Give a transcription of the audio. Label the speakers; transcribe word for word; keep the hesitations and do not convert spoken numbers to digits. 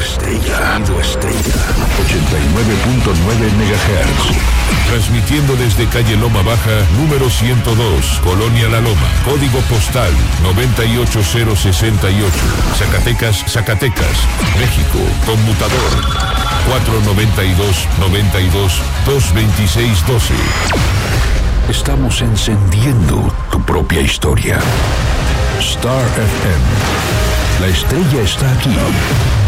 Speaker 1: estrella. Sonido estrella. ochenta y nueve punto nueve megahertz.
Speaker 2: Transmitiendo desde calle Loma Baja, número ciento dos, Colonia La Loma. Código postal noventa y ocho cero sesenta y ocho. Zacatecas, Zacatecas, México. Conmutador cuatro noventa y dos, noventa y dos, dos veintiséis doce.
Speaker 1: Estamos encendiendo tu propia historia. Star F M. La estrella está aquí.